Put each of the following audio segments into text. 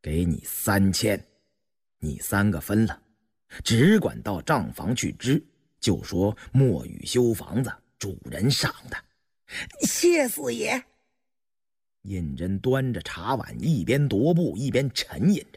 给你3000，你3个分了，只管到账房去支，就说墨雨修房子主人赏的。 谢四爷。 胤禛端着茶碗，一边踱步一边沉吟着。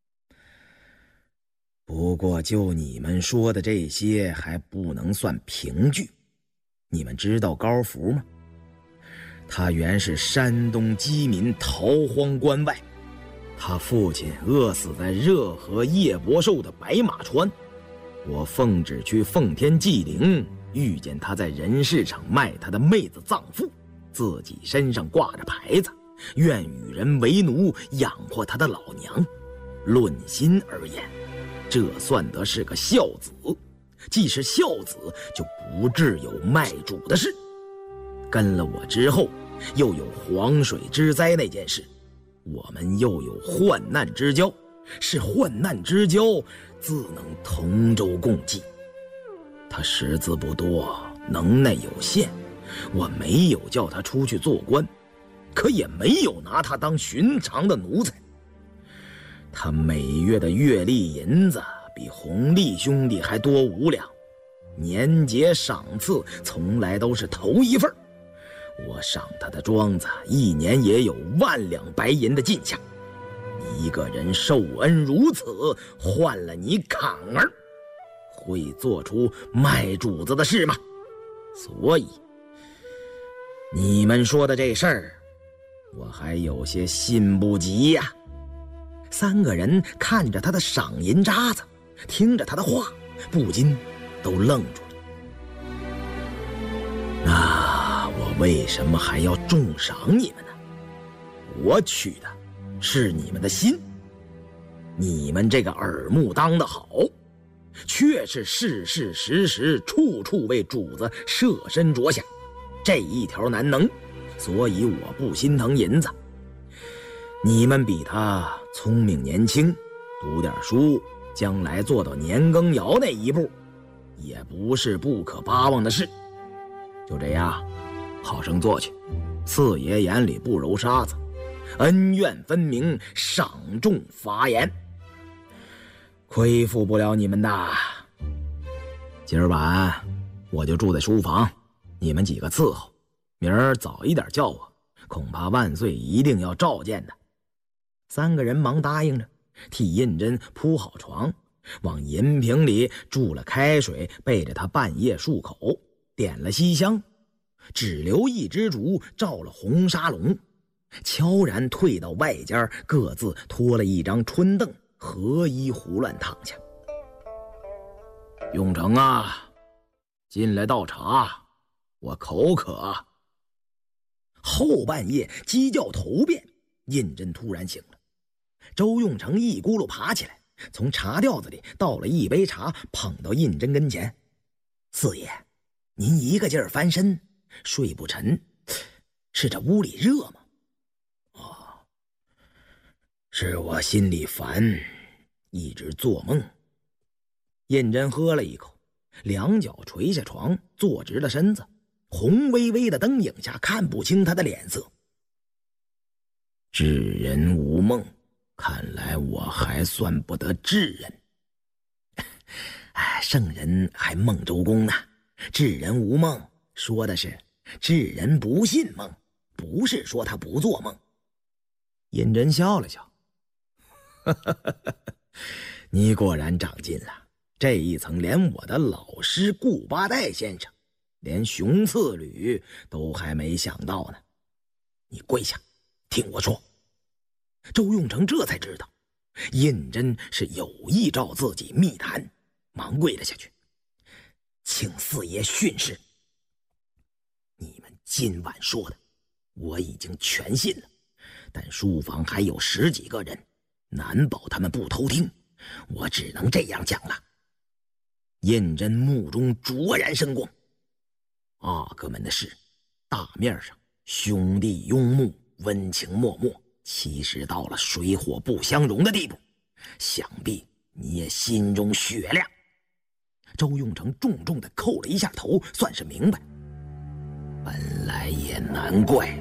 不过就你们说的这些还不能算凭据。你们知道高福吗？他原是山东鸡民逃荒关外，他父亲饿死在热河夜伯寿的白马川。我奉旨去奉天祭灵，遇见他在人市场卖他的妹子葬父，自己身上挂着牌子，愿与人为奴，养活他的老娘。论心而言，这算得是个孝子。既是孝子，就不致有卖主的事。跟了我之后，又有黄水之灾那件事，我们又有患难之交，是患难之交，自能同舟共济。他识字不多，能耐有限，我没有叫他出去做官，可也没有拿他当寻常的奴才。他每月的月例银子比弘利兄弟还多5两，年节赏赐从来都是头一份。我赏他的庄子1年也有10000两白银的进项。一个人受恩如此，换了你坎儿，会做出卖主子的事吗？所以你们说的这事儿，我还有些信不及呀。3个人看着他的赏银渣子，听着他的话，不禁都愣住了。那我为什么还要重赏你们呢？我取的是你们的心。你们这个耳目当得好，却是事事时时处处为主子设身着想，这一条难能，所以我不心疼银子。你们比他聪明年轻，读点书，将来做到年羹尧那一步，也不是不可巴望的事。就这样，好生做去，四爷眼里不揉沙子，恩怨分明，赏重罚严，亏负不了你们的。今儿晚我就住在书房，你们几个伺候，明儿早一点叫我，恐怕万岁一定要召见的。3个人忙答应着，替胤禛铺好床，往银瓶里注了开水，备着他半夜漱口，点了西厢，只留一支烛，照了红纱笼，悄然退到外间，各自拖了一张春凳，合衣胡乱躺下。永成啊，进来倒茶，我口渴。后半夜鸡叫头遍，胤禛突然醒了。周用成一咕噜爬起来，从茶吊子里倒了一杯茶，捧到胤禛跟前。四爷，您一个劲儿翻身，睡不沉，是这屋里热吗？哦，是我心里烦，一直做梦。胤禛喝了一口，两脚垂下床，坐直了身子，红微微的灯影下看不清他的脸色。智人无梦，看来我还算不得智人。圣人还梦周公呢，智人无梦，说的是智人不信梦，不是说他不做梦。胤禛笑了笑，你果然长进了，这一层连我的老师顾八代先生，连熊次履都还没想到呢。你跪下，听我说。周用成这才知道，胤禛是有意召自己密谈，忙跪了下去，请四爷训示。你们今晚说的，我已经全信了，但书房还有10几个人，难保他们不偷听，我只能这样讲了。胤禛目中灼然生光，阿哥们的事，大面上兄弟拥慕，温情脉脉，其实到了水火不相容的地步，想必你也心中雪亮。周用成重重地扣了一下头，算是明白。本来也难怪，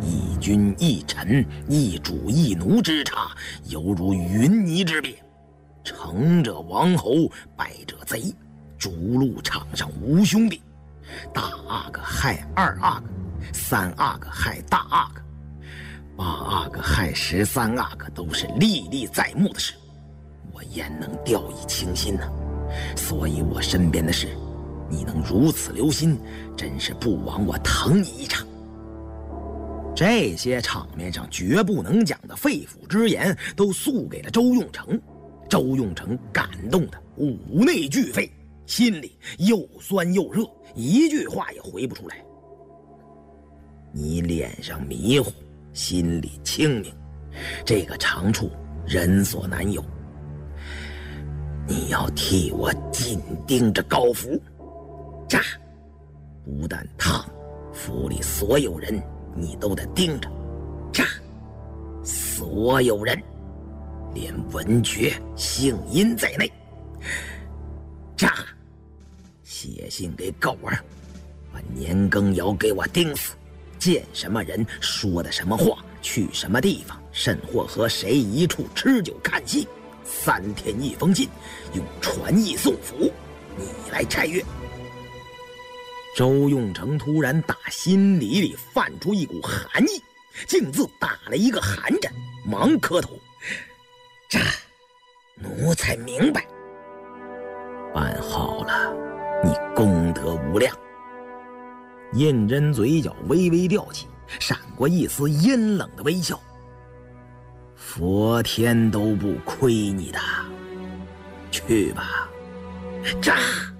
一君一臣，一主一奴之差，犹如云泥之别。成者王侯，败者贼。逐鹿场上无兄弟，大阿哥害二阿哥，三阿哥害大阿哥，八阿哥害13阿哥，都是历历在目的事，我焉能掉以轻心呢？所以我身边的事，你能如此留心，真是不枉我疼你一场。这些场面上绝不能讲的肺腑之言，都诉给了周用成。周用成感动得五内俱沸，心里又酸又热，一句话也回不出来。你脸上迷糊，心里清明，这个长处人所难有。你要替我紧盯着高福，炸！不但烫，府里所有人你都得盯着，炸！所有人，连文觉、姓殷在内，炸！写信给狗儿，把年羹尧给我盯死，见什么人说的什么话，去什么地方，甚或和谁一处吃酒看戏，3天1封信，用传译送府，你来拆阅。周用成突然打心底里泛出一股寒意，径自打了一个寒战，忙磕头：这奴才明白。办好了，你功德无量。胤禛嘴角微微吊起，闪过一丝阴冷的微笑。佛天都不亏你的，去吧。炸！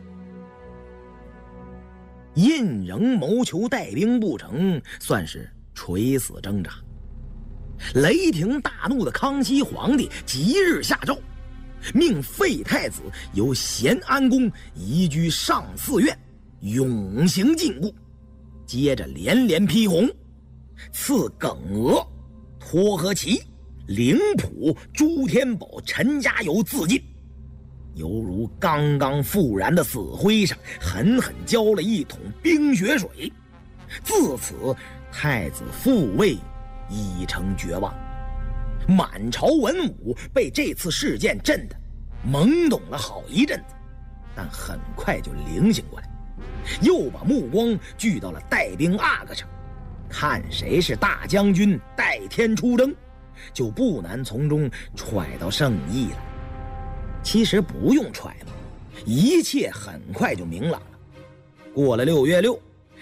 胤仍谋求带兵不成，算是垂死挣扎。雷霆大怒的康熙皇帝即日下诏，命废太子由咸安宫移居上寺院，永行禁锢。接着连连批红，赐耿娥、托和齐、灵甫、朱天宝、陈家友自尽，犹如刚刚复燃的死灰上狠狠浇了一桶冰雪水。自此太子复位已成绝望。满朝文武被这次事件震得懵懂了好一阵子，但很快就灵醒过来，又把目光聚到了带兵阿哥上，看谁是大将军带天出征，就不难从中揣到圣意了。其实不用揣摩，一切很快就明朗了。过了6月6，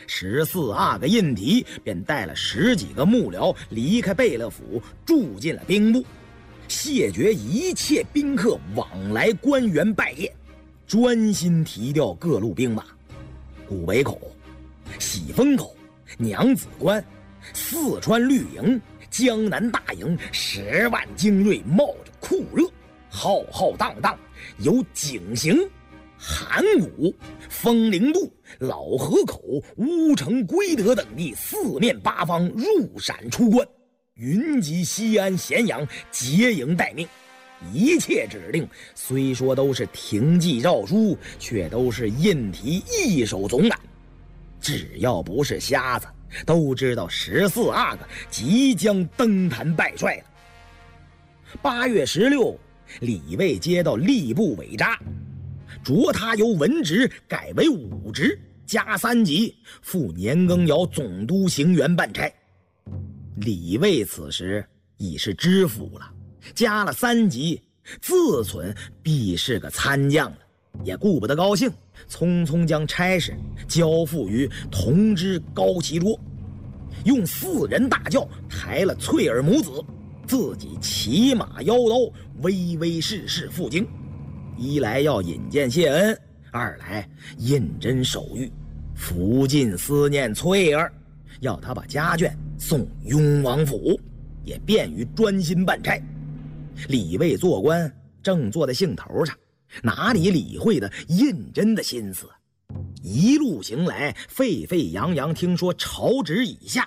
14阿哥胤禔便带了10几个幕僚离开贝勒府，住进了兵部，谢绝一切宾客往来官员拜谒，专心提调各路兵马。古北口、喜峰口、娘子关、四川绿营、江南大营，10万精锐冒着酷热，浩浩荡荡，由井陉、函谷、风陵渡、老河口、乌城、归德等地4面8方入陕出关，云集西安、咸阳，结营待命。一切指令虽说都是廷记诏书，却都是胤禔一手总揽。只要不是瞎子，都知道14阿哥即将登坛拜帅了。8月16，李卫接到吏部委札，擢他由文职改为武职，加3级，赴年羹尧总督行辕办差。李卫此时已是知府了，加了3级，自忖必是个参将了，也顾不得高兴，匆匆将差事交付于同知高其卓，用4人大轿抬了翠儿母子，自己骑马腰刀，微微试试赴京。一来要引荐谢恩，二来胤禛手谕，福晋思念翠儿，要他把家眷送雍王府，也便于专心办差。李卫做官正坐在兴头上，哪里理会的胤禛的心思？一路行来，沸沸扬扬听说朝旨以下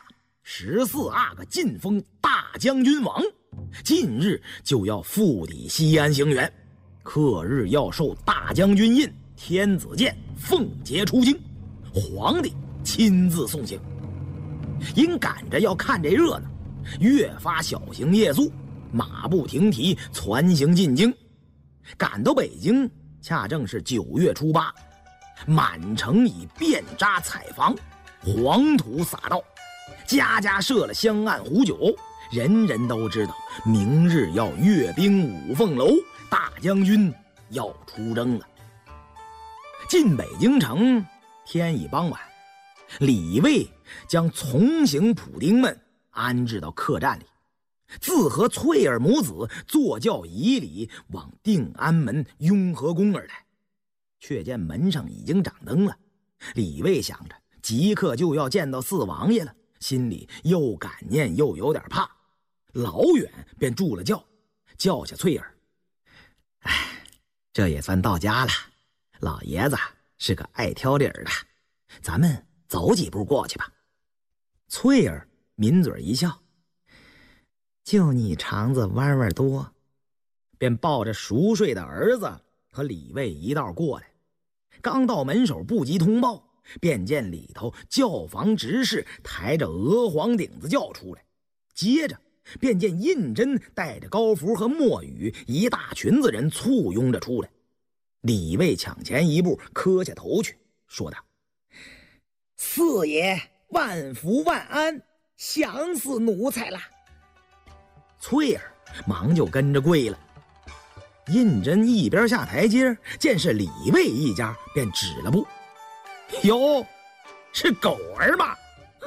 ，14阿哥晋封大将军王，近日就要赴抵西安行辕，刻日要授大将军印、天子剑，奉节出京，皇帝亲自送行。 因赶着要看这热闹，越发小行夜宿，马不停蹄攒行进京。赶到北京，恰正是9月初8，满城以遍扎彩房，黄土撒道，家家设了香案壶酒，人人都知道明日要阅兵五凤楼，大将军要出征了。进北京城，天已傍晚，李卫将从行普丁们安置到客栈里，自和翠儿母子坐轿仪礼往定安门雍和宫而来。却见门上已经掌灯了，李卫想着即刻就要见到四王爷了，心里又感念又有点怕，老远便住了轿，叫下翠儿：“哎，这也算到家了。老爷子是个爱挑理儿的，咱们走几步过去吧。”翠儿抿嘴一笑：“就你肠子弯弯多。”便抱着熟睡的儿子和李卫一道过来。刚到门首不及通报，便见里头轿房执事抬着鹅黄顶子轿出来，接着便见胤禛带着高福和墨雨一大群子人簇拥着出来。李卫抢前一步磕下头去，说道：“ 四爷万福万安，想死奴才了。” 翠儿忙就跟着跪了。胤禛一边下台阶，见是李卫一家，便止了步：“哟，是狗儿吗？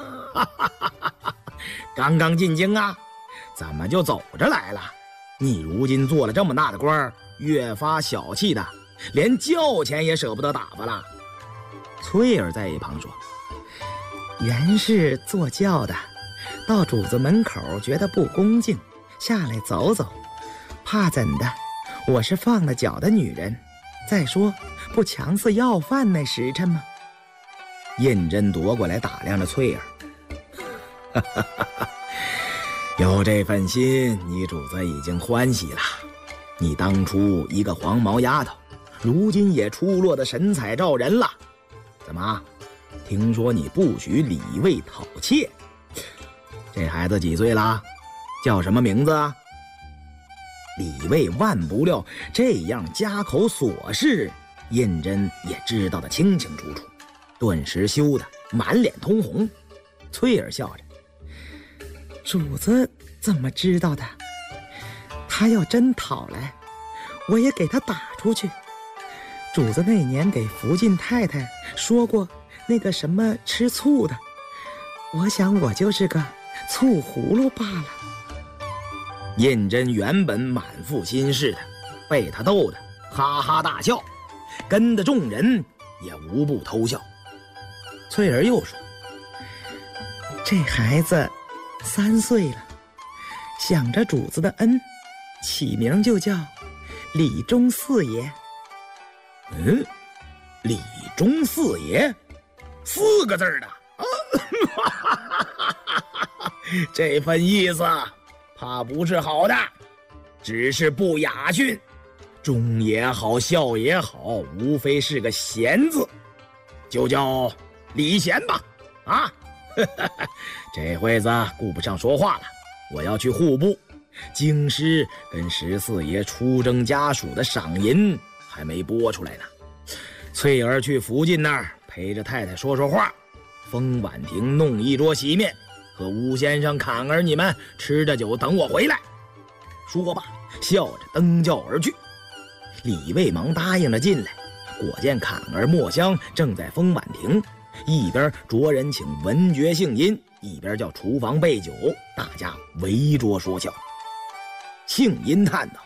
刚刚进京啊，怎么就走着来了？你如今做了这么大的官，越发小气的，连轿钱也舍不得打发了。”翠儿在一旁说：“ 原是坐轿的，到主子门口觉得不恭敬，下来走走，怕怎的？我是放了脚的女人，再说不强似要饭那时辰吗？” 胤禛夺过来打量着翠儿：“有这份心，你主子已经欢喜了。你当初一个黄毛丫头，如今也出落得神采照人了。怎么，听说你不许李卫讨妾？这孩子几岁了？叫什么名字啊？”李卫万不料这样家口琐事，胤禛也知道得清清楚楚，顿时羞得满脸通红。翠儿笑着：“ 主子怎么知道的？他要真讨来，我也给他打出去。主子那年给福晋太太说过那个什么吃醋的，我想我就是个醋葫芦罢了。” 胤禛原本满腹心事的，被他逗得哈哈大笑，跟的众人也无不偷笑。翠儿又说：“ 这孩子3岁了，想着主子的恩，起名就叫李中四爷。” 李中四爷，4个字的，这份意思怕不是好的，只是不雅驯。忠也好，孝也好，无非是个贤字，就叫李贤吧。啊，这会子顾不上说话了，我要去户部，京师跟14爷出征家属的赏银还没拨出来呢。翠儿去福晋那儿陪着太太说说话，封婉婷弄一桌席面，和吴先生、侃儿你们吃着酒等我回来。说罢，笑着登轿而去。李卫忙答应着进来，果见侃儿、墨香正在封婉婷，一边着人请文爵姓殷，一边叫厨房备酒，大家围桌说笑。姓殷叹道：“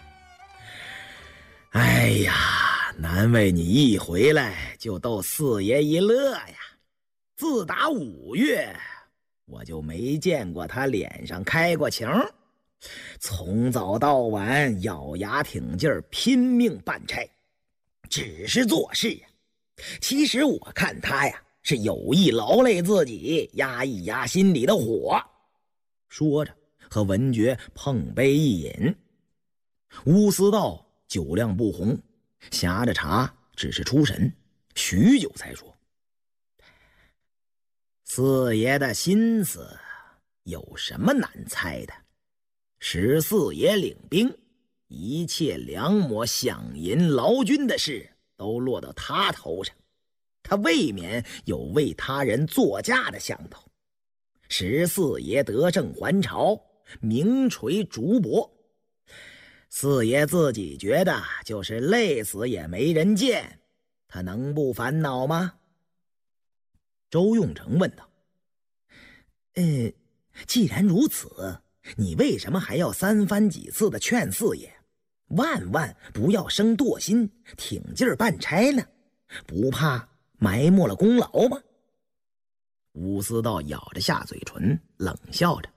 哎呀，难为你一回来就逗四爷一乐呀！自打5月，我就没见过他脸上开过情，从早到晚咬牙挺劲儿，拼命办差，只是做事呀。其实我看他呀，是有意劳累自己，压一压心里的火。”说着，和文爵碰杯一饮。乌思道酒量不红，呷着茶，只是出神，许久才说：“ 四爷的心思有什么难猜的？十四爷领兵，一切粮秣饷银劳军的事都落到他头上，他未免有为他人作嫁的想头。十四爷得胜还朝，名垂竹帛，四爷自己觉得就是累死也没人见，他能不烦恼吗？周用成问道。既然如此，你为什么还要三番几次的劝四爷万万不要生惰心，挺劲儿办差呢？不怕埋没了功劳吗？吴思道咬着下嘴唇，冷笑着，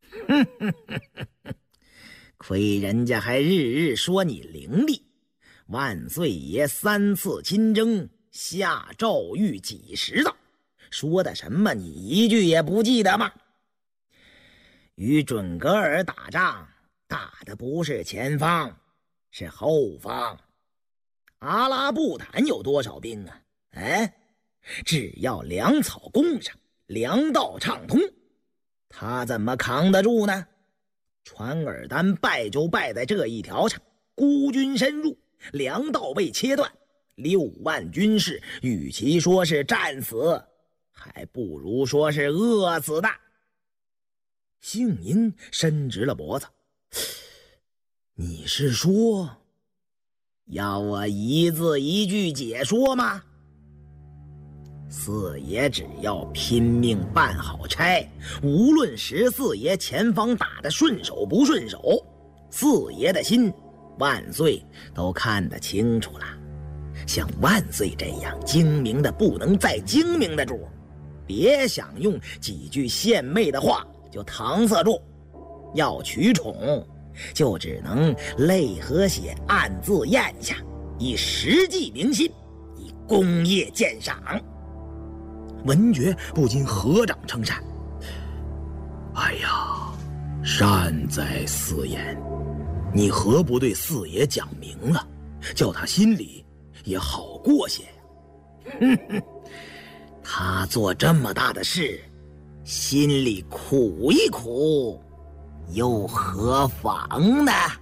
亏人家还日日说你伶俐，万岁爷3次亲征，下诏谕几十道，说的什么你一句也不记得吗？与准噶尔打仗，打的不是前方，是后方。阿拉布坦有多少兵啊？只要粮草供上，粮道畅通，他怎么扛得住呢？传尔丹败就败在这一条上，孤军深入，粮道被切断，6万军士与其说是战死，还不如说是饿死的。姓殷伸直了脖子，你是说要我一字一句解说吗？四爷只要拼命办好差，无论十四爷前方打得顺手不顺手，四爷的心万岁都看得清楚了。像万岁这样精明的不能再精明的主，别想用几句献媚的话就搪塞住，要取宠就只能泪和血暗自咽下，以实际明心，以功业鉴赏。文觉不禁合掌称善，哎呀，善哉四言，你何不对四爷讲明了，叫他心里也好过些呀？他做这么大的事，心里苦一苦又何妨呢？